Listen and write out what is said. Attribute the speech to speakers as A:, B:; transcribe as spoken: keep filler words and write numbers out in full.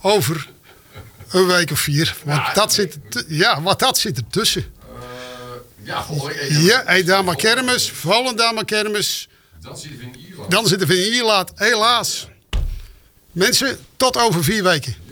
A: over een week of vier. Want,
B: Ja,
A: dat, zit, t- ja, want dat zit ertussen.
B: Uh, ja, goh, eh,
A: Ja, Edama Kermis, Volendama Kermis.
B: Dan zitten we in Ierland.
A: Dan zitten we in Ierland, helaas. Mensen, tot over vier weken.